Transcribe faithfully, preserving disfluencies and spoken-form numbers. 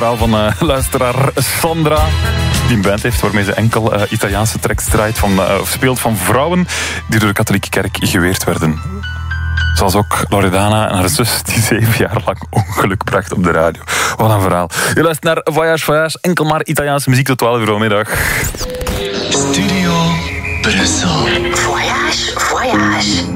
verhaal van uh, luisteraar Sandra. Die een band heeft waarmee ze enkel uh, Italiaanse tracks draait van, uh, of speelt van vrouwen die door de katholieke kerk geweerd werden. Zoals ook Loredana en haar zus die zeven jaar lang ongeluk bracht op de radio. Wat een verhaal. Je luistert naar Voyage Voyage, enkel maar Italiaanse muziek tot twaalf uur vanmiddag. Studio Brussel. Voyage Voyage.